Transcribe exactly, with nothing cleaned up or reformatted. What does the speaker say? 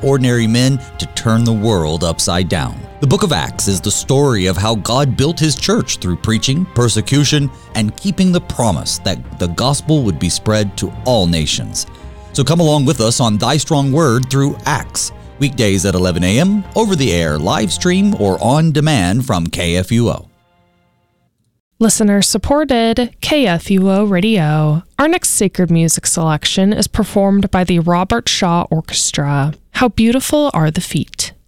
ordinary men to turn the world upside down. The book of Acts is the story of how God built his church through preaching, persecution, and keeping the promise that the gospel would be spread to all nations. So come along with us on Thy Strong Word through Acts, weekdays at eleven a.m., over the air, live stream, or on demand from K F U O. Listener supported K F U O Radio. Our next sacred music selection is performed by the Robert Shaw Orchestra. How Beautiful Are the Feet.